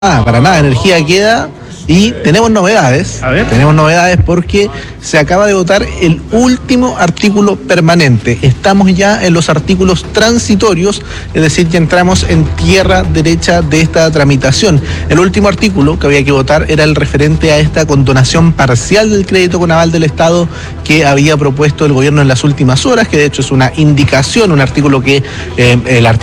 para nada, energía queda. Y tenemos novedades. A ver. Tenemos novedades porque se acaba de votar el último artículo permanente. Estamos ya en los artículos transitorios, es decir, ya entramos en tierra derecha de esta tramitación. El último artículo que había que votar era el referente a esta condonación parcial del crédito con aval del Estado que había propuesto el gobierno en las últimas horas, que de hecho es una indicación, un artículo que el artículo